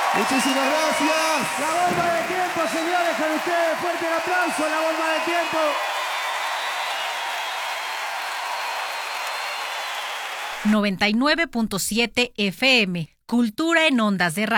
Muchísimas gracias. La bomba de tiempo, señores, con ustedes. Fuerte el aplauso, la bomba de tiempo. 99.7 FM. Cultura en ondas de radio.